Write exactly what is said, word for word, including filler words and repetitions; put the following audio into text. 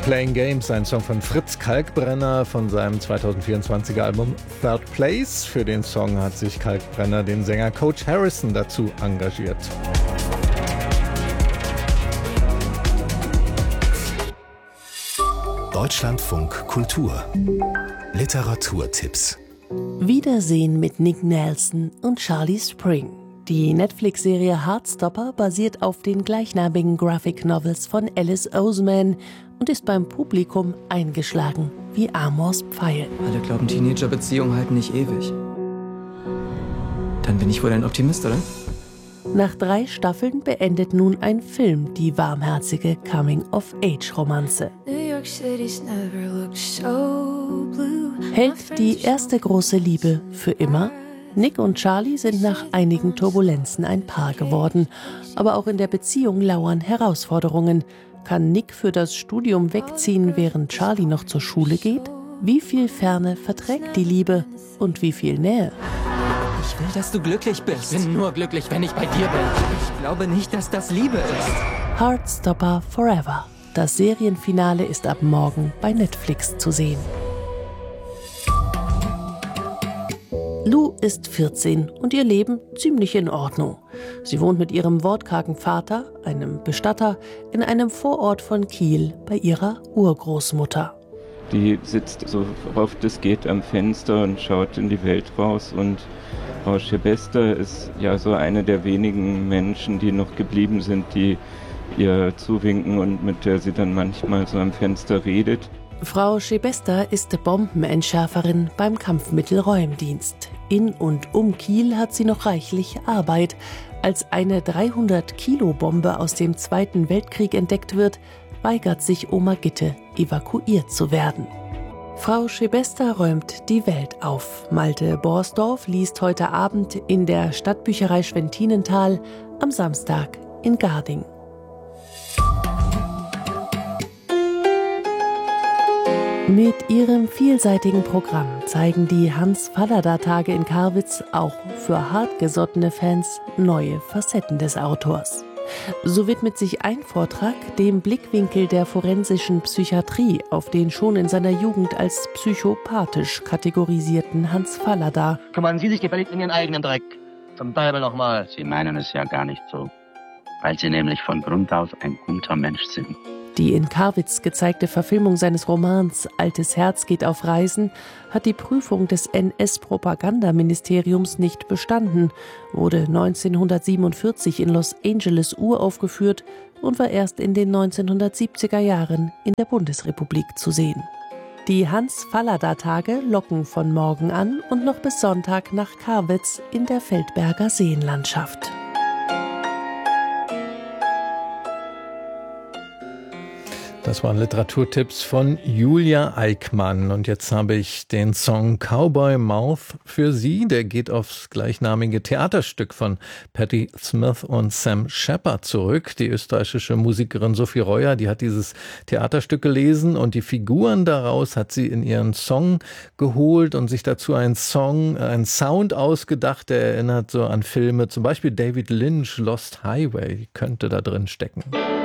Playing Games, ein Song von Fritz Kalkbrenner von seinem zweitausendvierundzwanziger Album Third Place. Für den Song hat sich Kalkbrenner den Sänger Coach Harrison dazu engagiert. Deutschlandfunk Kultur Literaturtipps. Wiedersehen mit Nick Nelson und Charlie Spring. Die Netflix-Serie Heartstopper basiert auf den gleichnamigen Graphic Novels von Alice Oseman und ist beim Publikum eingeschlagen wie Amors Pfeil. Alle glauben, Teenager-Beziehungen halten nicht ewig. Dann bin ich wohl ein Optimist, oder? Nach drei Staffeln beendet nun ein Film die warmherzige Coming-of-Age-Romanze. Hält die erste große Liebe für immer? Nick und Charlie sind nach einigen Turbulenzen ein Paar geworden. Aber auch in der Beziehung lauern Herausforderungen. Kann Nick für das Studium wegziehen, während Charlie noch zur Schule geht? Wie viel Ferne verträgt die Liebe und wie viel Nähe? Ich will, dass du glücklich bist. Ich bin nur glücklich, wenn ich bei dir bin. Ich glaube nicht, dass das Liebe ist. Heartstopper Forever. Das Serienfinale ist ab morgen bei Netflix zu sehen. Lou ist vierzehn und ihr Leben ziemlich in Ordnung. Sie wohnt mit ihrem wortkargen Vater, einem Bestatter, in einem Vorort von Kiel bei ihrer Urgroßmutter. Die sitzt so oft es geht am Fenster und schaut in die Welt raus. Und Frau Schebester ist ja so eine der wenigen Menschen, die noch geblieben sind, die ihr zuwinken und mit der sie dann manchmal so am Fenster redet. Frau Schebester ist Bombenentschärferin beim Kampfmittelräumdienst. In und um Kiel hat sie noch reichlich Arbeit. Als eine dreihundert-Kilo-Bombe aus dem Zweiten Weltkrieg entdeckt wird, weigert sich Oma Gitte, evakuiert zu werden. Frau Schebester räumt die Welt auf. Malte Borsdorf liest heute Abend in der Stadtbücherei Schwentinental, am Samstag in Garding. Mit ihrem vielseitigen Programm zeigen die Hans-Fallada-Tage in Karwitz auch für hartgesottene Fans neue Facetten des Autors. So widmet sich ein Vortrag dem Blickwinkel der forensischen Psychiatrie auf den schon in seiner Jugend als psychopathisch kategorisierten Hans Fallada. Kümmern Sie sich gefälligst in Ihren eigenen Dreck. Zum Teufel nochmal. Sie meinen es ja gar nicht so, weil Sie nämlich von Grund auf ein guter Mensch sind. Die in Karwitz gezeigte Verfilmung seines Romans Altes Herz geht auf Reisen hat die Prüfung des N S-Propagandaministeriums nicht bestanden, wurde neunzehnhundertsiebenundvierzig in Los Angeles uraufgeführt und war erst in den neunzehnhundertsiebziger Jahren in der Bundesrepublik zu sehen. Die Hans-Fallada-Tage locken von morgen an und noch bis Sonntag nach Karwitz in der Feldberger Seenlandschaft. Das waren Literaturtipps von Julia Eickmann. Und jetzt habe ich den Song Cowboy Mouth für Sie. Der geht aufs gleichnamige Theaterstück von Patti Smith und Sam Shepard zurück. Die österreichische Musikerin Sophie Reuer, die hat dieses Theaterstück gelesen und die Figuren daraus hat sie in ihren Song geholt und sich dazu einen Song, einen Sound ausgedacht, der erinnert so an Filme, zum Beispiel David Lynch, Lost Highway, könnte da drin stecken.